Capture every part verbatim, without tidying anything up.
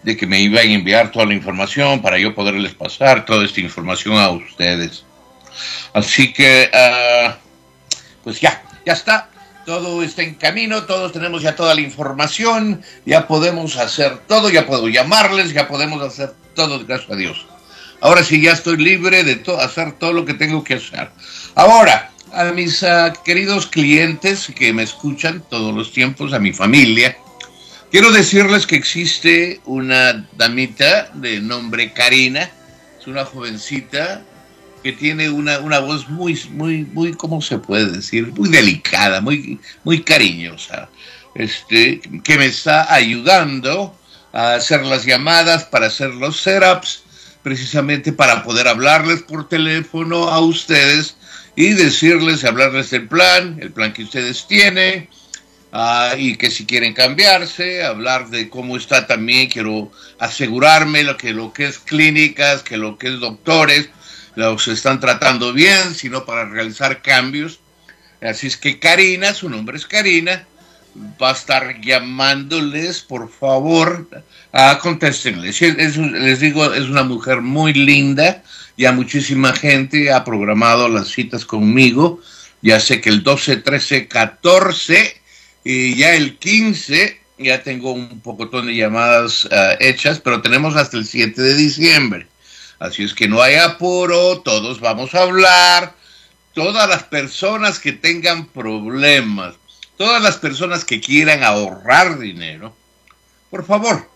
de que me iban a enviar toda la información para yo poderles pasar toda esta información a ustedes. Así que, uh, pues ya, ya está. Todo está en camino, todos tenemos ya toda la información, ya podemos hacer todo, ya puedo llamarles, ya podemos hacer todo, gracias a Dios. Ahora sí ya estoy libre de to- hacer todo lo que tengo que hacer. Ahora, a mis uh, queridos clientes que me escuchan todos los tiempos, a mi familia, quiero decirles que existe una damita de nombre Karina, es una jovencita que tiene una, una voz muy, muy, muy, ¿cómo se puede decir? Muy delicada, muy, muy cariñosa, este, que me está ayudando a hacer las llamadas, para hacer los setups, precisamente para poder hablarles por teléfono a ustedes y decirles, hablarles del plan, el plan que ustedes tienen, uh, y que si quieren cambiarse, hablar de cómo está también, quiero asegurarme lo que, lo que es clínicas, que lo que es doctores, los están tratando bien, sino para realizar cambios. Así es que Karina, su nombre es Karina, va a estar llamándoles, por favor, uh, contéstenles. Es, es, les digo, es una mujer muy linda, ya muchísima gente ha programado las citas conmigo, ya sé que el doce, trece, catorce y ya el quince, ya tengo un pocotón de llamadas uh, hechas, pero tenemos hasta el siete de diciembre. Así es que no hay apuro, todos vamos a hablar, todas las personas que tengan problemas, todas las personas que quieran ahorrar dinero, por favor,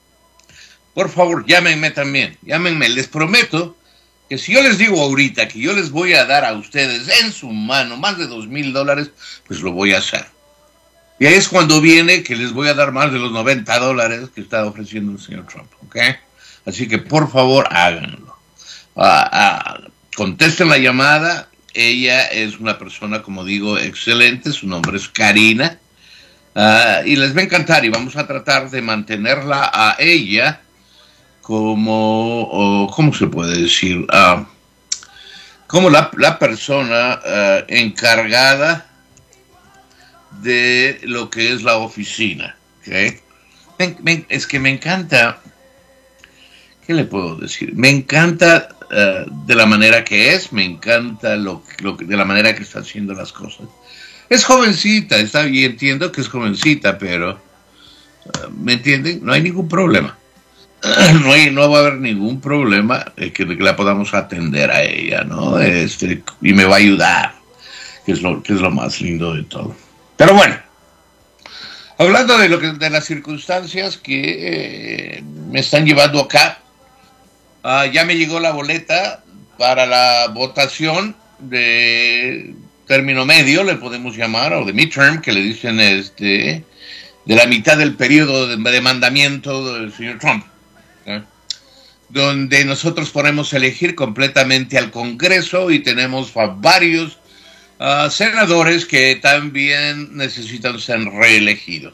por favor, llámenme también, llámenme, les prometo que si yo les digo ahorita que yo les voy a dar a ustedes en su mano más de dos mil dólares, pues lo voy a hacer. Y ahí es cuando viene que les voy a dar más de los noventa dólares que está ofreciendo el señor Trump, ¿ok? Así que por favor háganlo. Uh, uh, contesten la llamada. Ella es una persona, como digo, excelente. Su nombre es Karina. Uh, y les va a encantar y vamos a tratar de mantenerla a ella como, oh, ¿cómo se puede decir? Uh, como la, la persona uh, encargada de lo que es la oficina. ¿Okay? Me, me, es que me encanta... ¿Qué le puedo decir? Me encanta uh, de la manera que es, me encanta lo, lo, de la manera que está haciendo las cosas. Es jovencita, está bien, entiendo que es jovencita, pero, uh, ¿me entienden? No hay ningún problema. No, hay, no va a haber ningún problema eh, que, que la podamos atender a ella, ¿no? Este, y me va a ayudar, que es lo, que es lo más lindo de todo. Pero bueno, hablando de, lo que, de las circunstancias que eh, me están llevando acá, Uh, ya me llegó la boleta para la votación de término medio, le podemos llamar, o de midterm, que le dicen este, de la mitad del periodo de, de mandamiento del señor Trump, ¿eh? Donde nosotros podemos elegir completamente al Congreso y tenemos a varios uh, senadores que también necesitan ser reelegidos.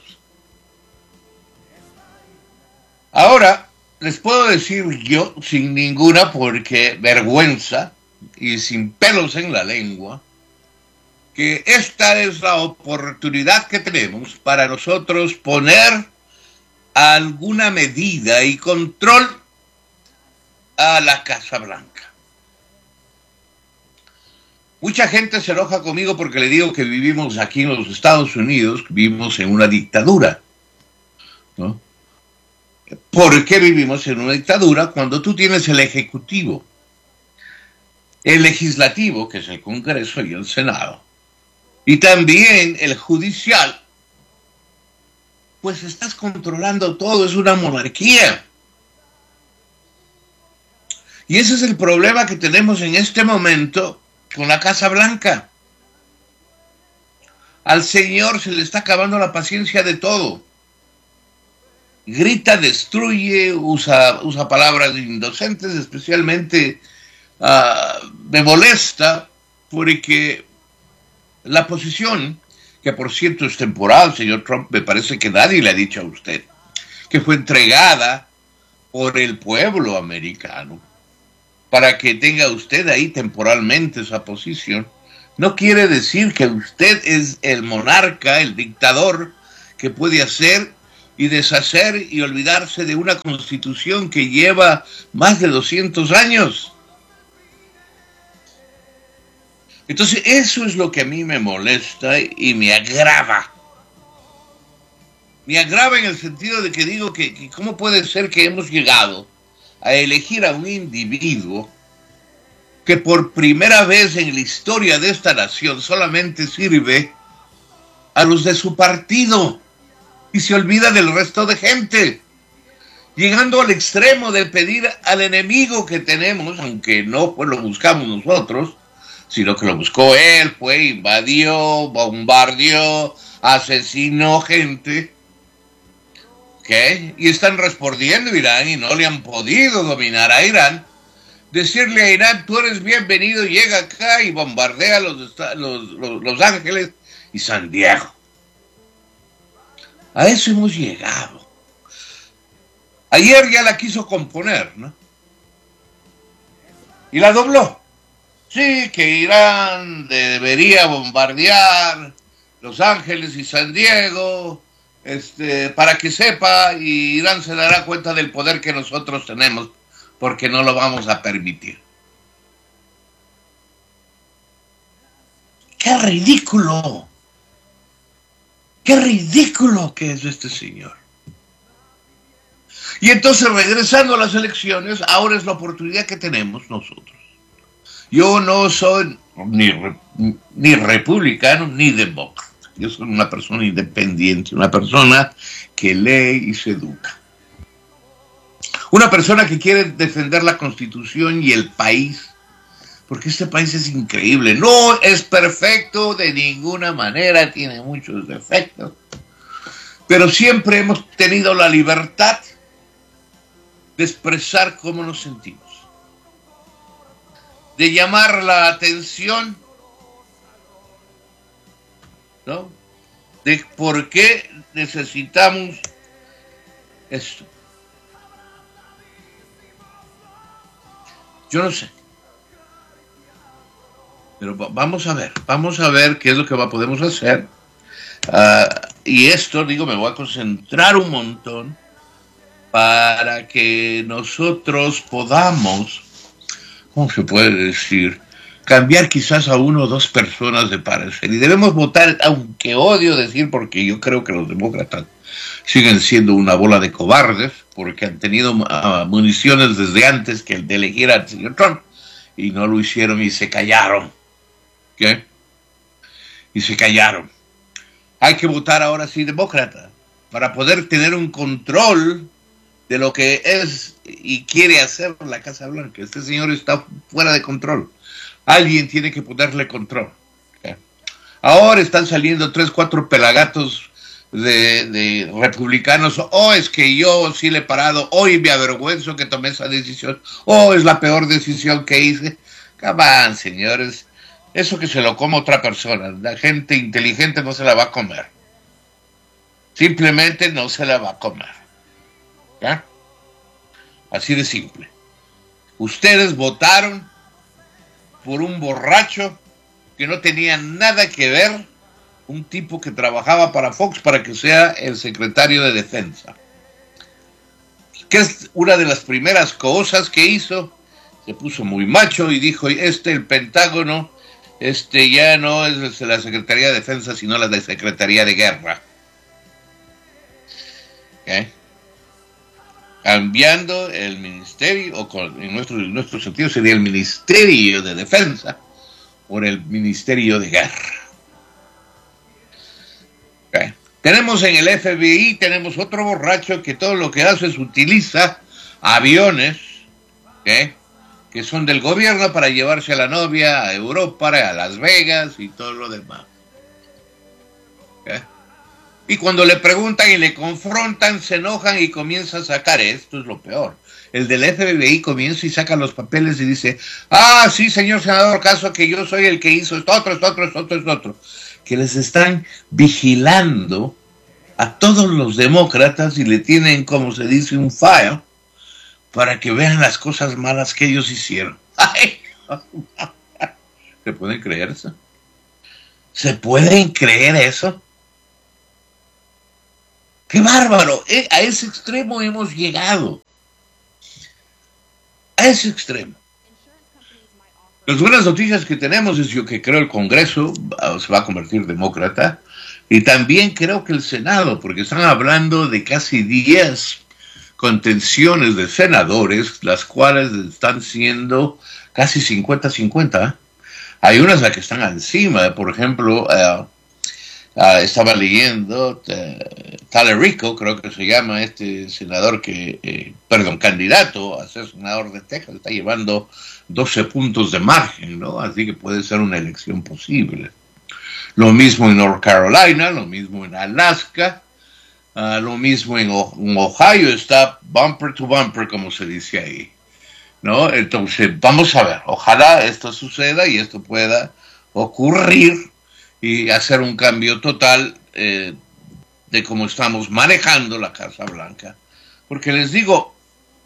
Ahora, les puedo decir yo, sin ninguna porque vergüenza y sin pelos en la lengua, que esta es la oportunidad que tenemos para nosotros poner alguna medida y control a la Casa Blanca. Mucha gente se enoja conmigo porque le digo que vivimos aquí en los Estados Unidos, vivimos en una dictadura, ¿no? ¿Por qué vivimos en una dictadura cuando tú tienes el Ejecutivo, el Legislativo, que es el Congreso y el Senado, y también el Judicial? Pues estás controlando todo, es una monarquía. Y ese es el problema que tenemos en este momento con la Casa Blanca. Al señor se le está acabando la paciencia de todo. Grita, destruye, usa, usa palabras indecentes, especialmente uh, me molesta porque la posición, que por cierto es temporal, señor Trump, me parece que nadie le ha dicho a usted, que fue entregada por el pueblo americano para que tenga usted ahí temporalmente esa posición, no quiere decir que usted es el monarca, el dictador, que puede hacer y deshacer y olvidarse de una constitución que lleva más de doscientos años. Entonces eso es lo que a mí me molesta y me agrava. Me agrava en el sentido de que digo que, que cómo puede ser que hemos llegado a elegir a un individuo que por primera vez en la historia de esta nación solamente sirve a los de su partido y se olvida del resto de gente, llegando al extremo de pedir al enemigo que tenemos, aunque no pues lo buscamos nosotros, sino que lo buscó él, fue, invadió, bombardeó, asesinó gente, ¿ok? Y están respondiendo Irán y no le han podido dominar a Irán. Decirle a Irán, tú eres bienvenido, llega acá y bombardea los, los, los, los Ángeles y San Diego. A eso hemos llegado. Ayer ya la quiso componer, ¿no? Y la dobló. Sí, que Irán debería bombardear Los Ángeles y San Diego, este, para que sepa, y Irán se dará cuenta del poder que nosotros tenemos, porque no lo vamos a permitir. ¡Qué ridículo! ¡Qué ridículo que es este señor! Y entonces, regresando a las elecciones, ahora es la oportunidad que tenemos nosotros. Yo no soy ni, ni republicano ni demócrata. Yo soy una persona independiente, una persona que lee y se educa. Una persona que quiere defender la Constitución y el país, porque este país es increíble. No es perfecto de ninguna manera, tiene muchos defectos, pero siempre hemos tenido la libertad de expresar cómo nos sentimos, de llamar la atención, ¿no?, de por qué necesitamos esto. Yo no sé. Pero vamos a ver, vamos a ver qué es lo que va, podemos hacer. Uh, y esto, digo, me voy a concentrar un montón para que nosotros podamos, ¿cómo se puede decir?, cambiar quizás a uno o dos personas de parecer. Y debemos votar, aunque odio decir, porque yo creo que los demócratas siguen siendo una bola de cobardes, porque han tenido uh, municiones desde antes que el de elegir al señor Trump, y no lo hicieron y se callaron. ¿Qué? Y se callaron. Hay que votar ahora sí demócrata, para poder tener un control de lo que es y quiere hacer la Casa Blanca. Este señor está fuera de control. Alguien tiene que ponerle control. ¿Okay? Ahora están saliendo tres, cuatro pelagatos de, de republicanos. Oh, es que yo sí le he parado. Hoy me avergüenzo que tomé esa decisión. Oh, es la peor decisión que hice. Come on, señores. Eso que se lo coma otra persona. La gente inteligente no se la va a comer. Simplemente no se la va a comer. ¿Ya? Así de simple. Ustedes votaron por un borracho que no tenía nada que ver, un tipo que trabajaba para Fox para que sea el secretario de Defensa. Que es una de las primeras cosas que hizo. Se puso muy macho y dijo, este, el Pentágono, este ya no es la Secretaría de Defensa, sino la de Secretaría de Guerra. ¿Okay? Cambiando el ministerio, o con, en, nuestro, en nuestro sentido sería el Ministerio de Defensa, por el Ministerio de Guerra. ¿Okay? Tenemos en el F B I, tenemos otro borracho que todo lo que hace es utiliza aviones, ¿okay?, que son del gobierno para llevarse a la novia a Europa, a Las Vegas y todo lo demás. ¿Okay? Y cuando le preguntan y le confrontan, se enojan y comienza a sacar. Esto es lo peor. El del F B I comienza y saca los papeles y dice, ah, sí, señor senador, caso que yo soy el que hizo esto otro, esto otro, esto otro, esto otro. Que les están vigilando a todos los demócratas y le tienen, como se dice, un file para que vean las cosas malas que ellos hicieron. Ay, ¿se pueden creer eso? ¿Se pueden creer eso? ¡Qué bárbaro! Eh, a ese extremo hemos llegado. A ese extremo. Las buenas noticias que tenemos es yo que creo el Congreso se va a convertir demócrata y también creo que el Senado, porque están hablando de casi diez contenciones de senadores, las cuales están siendo casi cincuenta cincuenta. Hay unas las que están encima, por ejemplo, uh, uh, estaba leyendo uh, Talerico, creo que se llama este senador que, eh, perdón, candidato a ser senador de Texas, está llevando doce puntos de margen, ¿no? Así que puede ser una elección posible. Lo mismo en North Carolina, lo mismo en Alaska, uh, lo mismo en, o en Ohio, está bumper to bumper, como se dice ahí, ¿no? Entonces, vamos a ver, ojalá esto suceda y esto pueda ocurrir y hacer un cambio total eh, de cómo estamos manejando la Casa Blanca. Porque les digo,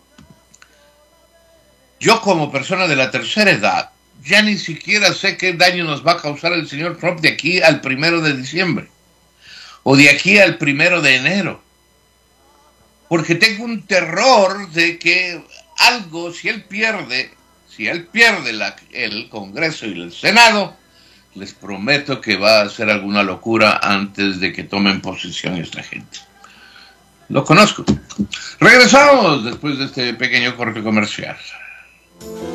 yo como persona de la tercera edad, ya ni siquiera sé qué daño nos va a causar el señor Trump de aquí al primero de diciembre, o de aquí al primero de enero. Porque tengo un terror de que algo, si él pierde, si él pierde la, el Congreso y el Senado, les prometo que va a hacer alguna locura antes de que tomen posesión esta gente. Lo conozco. Regresamos después de este pequeño corte comercial.